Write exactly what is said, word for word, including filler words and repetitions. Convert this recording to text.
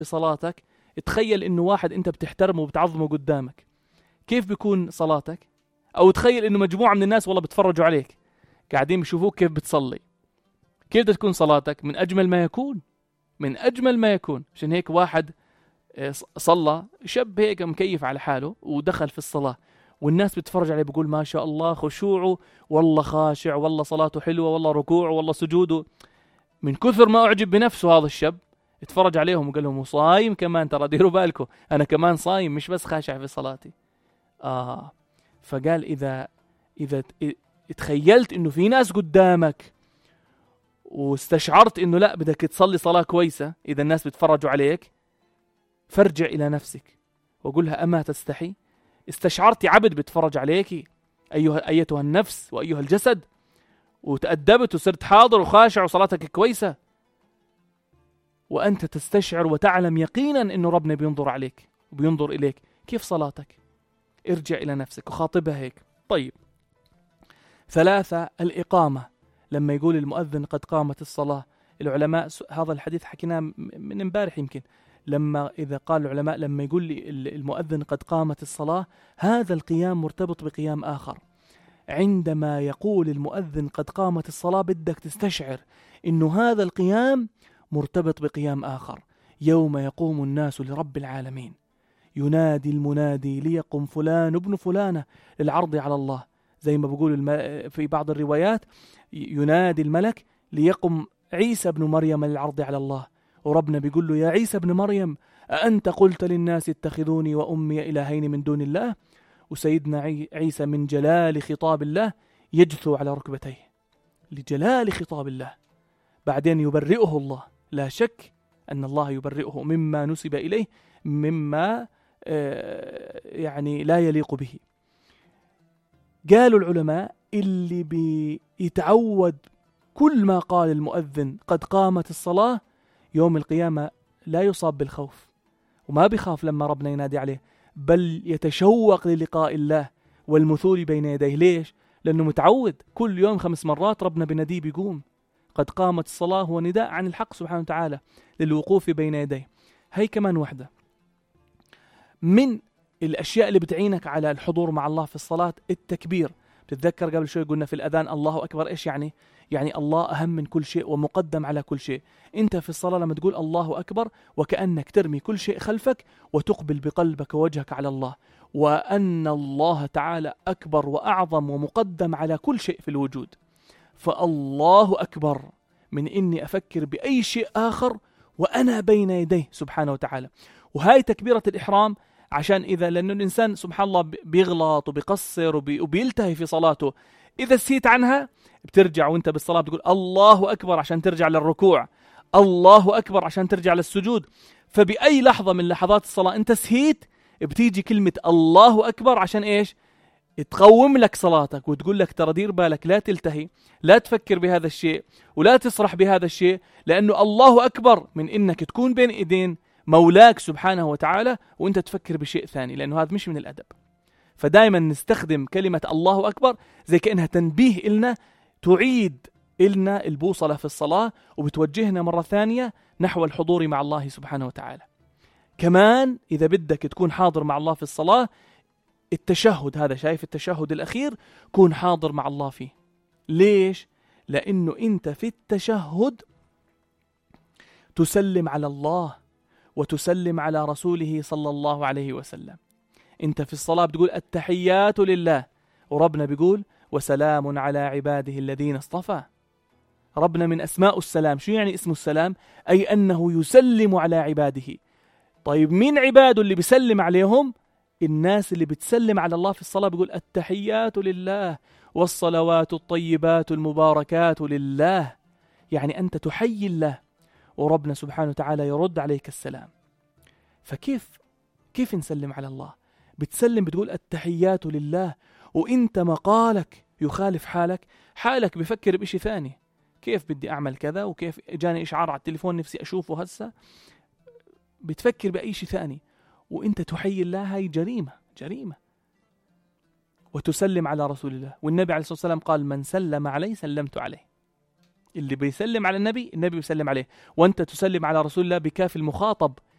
بصلاتك، تخيل إنه واحد أنت بتحترمه وبتعظمه قدامك، كيف بيكون صلاتك؟ أو تخيل إنه مجموعة من الناس والله بتفرجوا عليك قاعدين بيشوفوك كيف بتصلي، كيف بدها تكون صلاتك؟ من أجمل ما يكون، من أجمل ما يكون. عشان هيك واحد صلى، شاب هيك مكيف على حاله ودخل في الصلاة والناس بتفرج عليه بيقول ما شاء الله خشوعه، والله خاشع، والله صلاته حلوة، والله ركوعه، والله سجوده. من كثر ما أعجب بنفسه هذا الشاب اتفرج عليهم وقال لهم وصايم كمان، ترى ديروا بالكم أنا كمان صايم مش بس خاشع في صلاتي. آه فقال إذا إذا تخيلت إنه في ناس قدامك واستشعرت إنه لا بدك تصلي صلاة كويسة إذا الناس بتفرجوا عليك، فارجع إلى نفسك وقولها أما تستحي؟ استشعرتي عبد بتفرج عليك أيها أيتها النفس وأيها الجسد، وتأدبت وصرت حاضر وخاشع وصلاتك كويسة، وأنت تستشعر وتعلم يقينا إنه ربنا بينظر عليك وبينظر إليك، كيف صلاتك؟ ارجع إلى نفسك وخاطبها هيك. طيب، ثلاثة، الإقامة. لما يقول المؤذن قد قامت الصلاة، العلماء هذا الحديث حكيناه من امبارح يمكن، لما إذا قال العلماء لما يقول لي المؤذن قد قامت الصلاة، هذا القيام مرتبط بقيام آخر. عندما يقول المؤذن قد قامت الصلاة بدك تستشعر إنه هذا القيام مرتبط بقيام آخر. يوم يقوم الناس لرب العالمين ينادي المنادي ليقم فلان ابن فلانة للعرض على الله، زي ما بقول الم... في بعض الروايات ينادي الملك ليقم عيسى ابن مريم للعرض على الله، وربنا بيقول له يا عيسى ابن مريم أأنت قلت للناس اتخذوني وأمي إلهين من دون الله؟ وسيدنا عيسى من جلال خطاب الله يجثو على ركبتيه لجلال خطاب الله، بعدين يبرئه الله، لا شك أن الله يبرئه مما نسب إليه مما يعني لا يليق به. قالوا العلماء اللي بيتعود كل ما قال المؤذن قد قامت الصلاة يوم القيامة لا يصاب بالخوف وما بيخاف لما ربنا ينادي عليه، بل يتشوق للقاء الله والمثول بين يديه. ليش؟ لأنه متعود كل يوم خمس مرات ربنا بنديه بيقوم. قد قامت الصلاة هو نداء عن الحق سبحانه وتعالى للوقوف بين يديه. هي كمان وحدة من الأشياء اللي بتعينك على الحضور مع الله في الصلاة، التكبير. بتتذكر قبل شوي قلنا في الأذان الله أكبر، إيش يعني؟ يعني الله أهم من كل شيء ومقدم على كل شيء. أنت في الصلاة لما تقول الله أكبر وكأنك ترمي كل شيء خلفك وتقبل بقلبك ووجهك على الله، وأن الله تعالى أكبر وأعظم ومقدم على كل شيء في الوجود. فالله أكبر من إني أفكر بأي شيء آخر وأنا بين يديه سبحانه وتعالى. وهاي تكبيرة الإحرام عشان إذا لأنه الإنسان سبحان الله بيغلط وبيقصر وبي وبيلتهي في صلاته، إذا سيت عنها بترجع وانت بالصلاة بتقول الله أكبر عشان ترجع للركوع، الله أكبر عشان ترجع للسجود. فبأي لحظة من لحظات الصلاة انت سهيت بتيجي كلمة الله أكبر عشان إيش؟ تقوم لك صلاتك وتقول لك ترى دير بالك، لا تلتهي، لا تفكر بهذا الشيء ولا تسرح بهذا الشيء، لأنه الله أكبر من إنك تكون بين إيدين مولاك سبحانه وتعالى وانت تفكر بشيء ثاني، لأنه هذا مش من الأدب. فدائما نستخدم كلمة الله أكبر زي كأنها تنبيه إلنا، تعيد إلنا البوصلة في الصلاة وبتوجهنا مرة ثانية نحو الحضور مع الله سبحانه وتعالى. كمان إذا بدك تكون حاضر مع الله في الصلاة، التشهد هذا، شايف التشهد الأخير، كون حاضر مع الله فيه. ليش؟ لأنه أنت في التشهد تسلم على الله وتسلم على رسوله صلى الله عليه وسلم. أنت في الصلاة بتقول التحيات لله، وربنا بيقول وسلام على عباده الذين اصطفى. ربنا من أسماء السلام. شو يعني اسم السلام؟ أي أنه يسلم على عباده. طيب مين عباده اللي بيسلم عليهم؟ الناس اللي بتسلم على الله في الصلاة بيقول التحيات لله والصلوات الطيبات المباركات لله. يعني أنت تحيي الله وربنا سبحانه وتعالى يرد عليك السلام. فكيف كيف نسلم على الله؟ بتسلم بتقول التحيات لله وإنت مقالك يخالف حالك، حالك بفكر بإشي ثاني، كيف بدي أعمل كذا وكيف جاني إشعار على التليفون نفسي أشوفه هسه، بتفكر بأي شيء ثاني وإنت تحيي الله. هاي جريمة جريمة. وتسلم على رسول الله، والنبي عليه الصلاة والسلام قال من سلم علي سلمت عليه. اللي بيسلم على النبي النبي بيسلم عليه، وأنت تسلم على رسول الله بكاف المخاطب